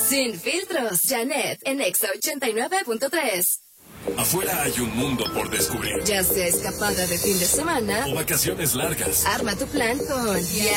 Sin filtros, Janet, en Exa 89.3. Afuera hay un mundo por descubrir. Ya sea escapada de fin de semana o vacaciones largas. Arma tu plan con